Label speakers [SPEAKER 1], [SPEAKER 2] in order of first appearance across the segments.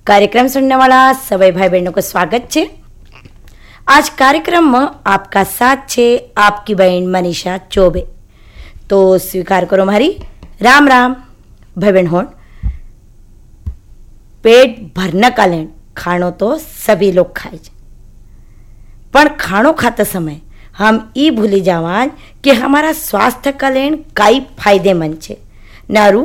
[SPEAKER 1] कार्यक्रम सुनने वाला सभी भाई बहनों को स्वागत है। आज कार्यक्रम में आपका साथ है आपकी बहन मनीषा चौबे। तो स्वीकार करो मारी राम राम भाई बहन होन। पेट भरने का लेन खाणो तो सभी लोग खाए, पण खाणो खाते समय हम ई भूली जावान कि हमारा स्वास्थ्य का लेन कई फायदेमंद है। नारू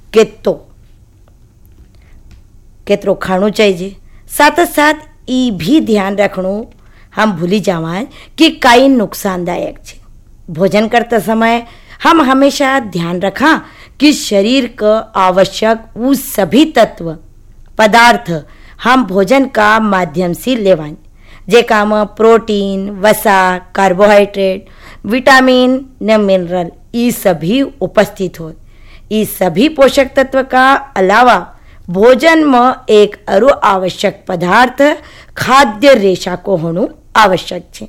[SPEAKER 1] केतरो खाणो चाहिए, साथ साथ ई भी ध्यान रखणो हम भूली जावान कि कई नुकसानदायक है। भोजन करते समय हम हमेशा ध्यान रखा कि शरीर का आवश्यक वो सभी तत्व पदार्थ हम भोजन का माध्यम से लेवान, जेका में प्रोटीन, वसा, कार्बोहाइड्रेट, विटामिन न मिनरल ये सभी उपस्थित हो। ये सभी पोषक तत्व का अलावा भोजन में एक अरु आवश्यक पदार्थ खाद्य रेशा को होना आवश्यक है।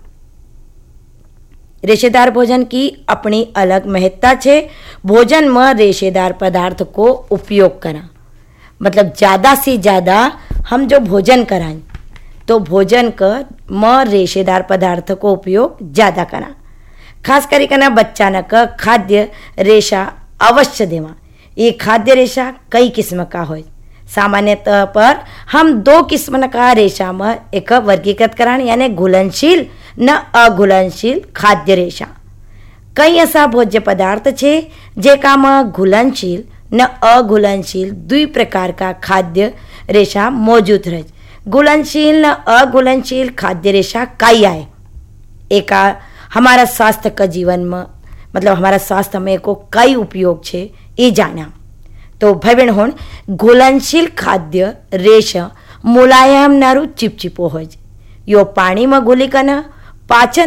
[SPEAKER 1] रेशेदार भोजन की अपनी अलग महत्ता है। भोजन में रेशेदार पदार्थ को उपयोग करा, मतलब ज़्यादा से ज़्यादा हम जो भोजन कराएं तो भोजन का में रेशेदार पदार्थ को उपयोग ज़्यादा करा। खास करके बच्चा न का खाद्य रेशा अवश्य देवा। ये खाद्य रेशा कई किस्म का हो। सामान्यतः पर हम दो किस्म का रेशा में एक वर्गीकृत करान, यानी घुलनशील न अघुलनशील खाद्य रेशा। कई ऐसा भोज्य पदार्थ छे जेका में घुलनशील न अघुलनशील दुई प्रकार का खाद्य रेशा मौजूद रहे। घुलनशील न अघुलनशील खाद्य रेशा कई आए। एक हमारा स्वास्थ्य का जीवन में, मतलब हमारा स्वास्थ्य में को कई उपयोग छे ये जाना। तो भाई बहन होन, घुलनशील खाद्य रेशा मुलायम नारू चिपचिपो हो। यो पानी में घुली कन पाचन